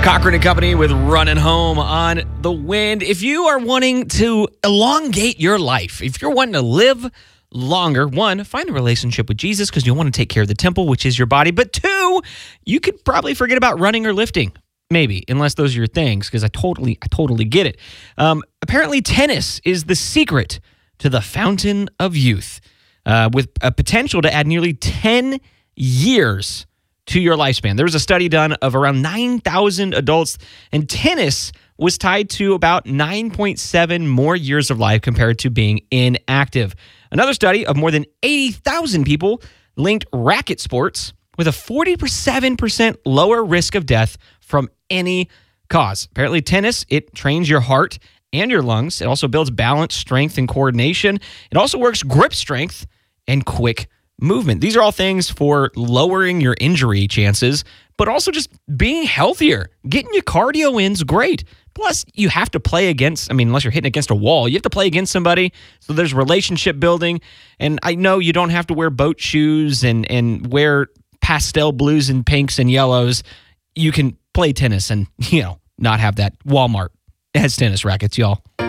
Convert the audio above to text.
Cochran and Company with Running Home on the Wind. If you are wanting to elongate your life, if you're wanting to live longer, one, find a relationship with Jesus because you want to take care of the temple, which is your body. But two, you could probably forget about running or lifting. Maybe, unless those are your things, because I totally get it. Apparently, tennis is the secret to the fountain of youth, with a potential to add nearly 10 years to your lifespan. There was a study done of around 9,000 adults, and tennis was tied to about 9.7 more years of life compared to being inactive. Another study of more than 80,000 people linked racket sports with a 47% lower risk of death from any cause. Apparently, tennis, it trains your heart and your lungs. It also builds balance, strength, and coordination. It also works grip strength and quick movement. These are all things for lowering your injury chances, but also just being healthier. Getting your cardio in's great. Plus, you have to play against, unless you're hitting against a wall, you have to play against somebody. So there's relationship building. And I know you don't have to wear boat shoes and wear pastel blues and pinks and yellows. You can play tennis and, not have that. Walmart has tennis rackets, y'all.